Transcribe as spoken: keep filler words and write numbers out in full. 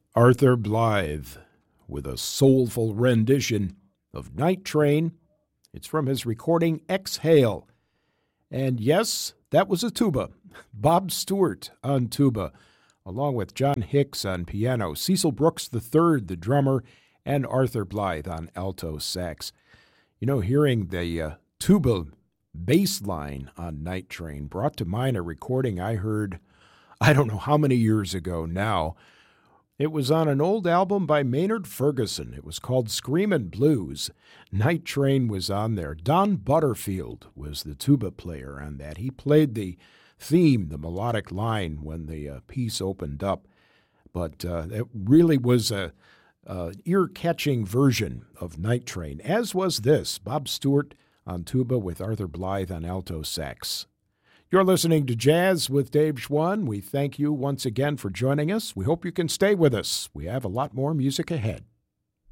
Arthur Blythe with a soulful rendition of Night Train. It's from his recording Exhale. And yes, that was a tuba. Bob Stewart on tuba, along with John Hicks on piano, Cecil Brooks the third, the drummer, and Arthur Blythe on alto sax. You know, hearing the uh, tuba bass line on Night Train brought to mind a recording I heard, I don't know how many years ago now. It was on an old album by Maynard Ferguson. It was called Screamin' Blues. Night Train was on there. Don Butterfield was the tuba player on that. He played the theme, the melodic line, when the uh, piece opened up. But uh, it really was a uh, ear-catching version of Night Train, as was this, Bob Stewart on tuba with Arthur Blythe on alto sax. You're listening to Jazz with Dave Schwann. We thank you once again for joining us. We hope you can stay with us. We have a lot more music ahead.